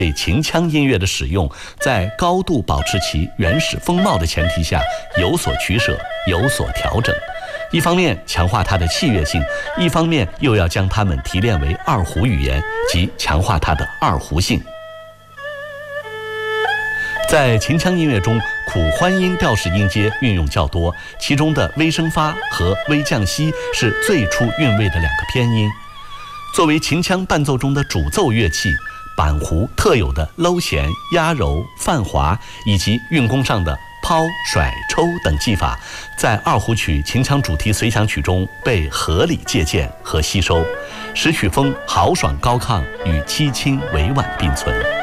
对秦腔音乐的使用，在高度保持其原始风貌的前提下有所取舍，有所调整。一方面强化它的器乐性，一方面又要将它们提炼为二胡语言，即强化它的二胡性。在秦腔音乐中，苦欢音调式音阶运用较多，其中的微升发和微降西是最出韵味的两个偏音。作为秦腔伴奏中的主奏乐器，板胡特有的搂弦、压柔、泛滑以及运弓上的抛、甩、抽等技法，在二胡曲秦腔主题随想曲中被合理借鉴和吸收，使曲风豪爽高亢与凄清委婉并存。